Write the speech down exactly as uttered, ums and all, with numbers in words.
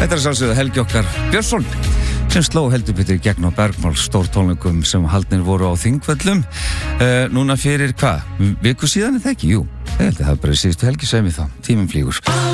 Þetta er sjálfsögðu Helgi okkar Björnsson sem sló heldur betur gegn á Bergmál stórtónleikum sem haldnir voru á Þingvöllum uh, núna fyrir hvað? Viku síðan er það ekki? Jú, ég held að það bara síðustu helgi sem við þá tíminn flýgur